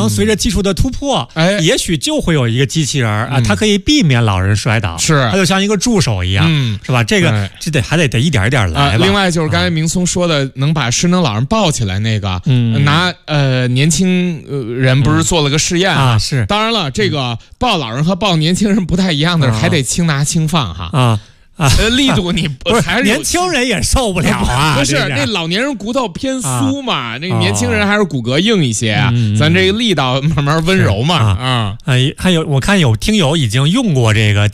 能随着技术的突破，也许就会有一个机器人啊，它可以避免老人摔倒， 是， 它就像一个助手一样，是吧？这个还得一点一点来吧。 另外就是刚才明松说的，能把失能老人抱起来那个，拿年轻人不是做了个试验啊？是， 当然了，这个抱老人和抱年轻人不太一样的，还得轻拿轻放哈。力度你还是年轻人也受不了啊！ 不是那老年人骨头偏酥嘛，那年轻人还是骨骼硬一些啊。咱这个力道慢慢温柔嘛。 还有我看有听友已经用过这个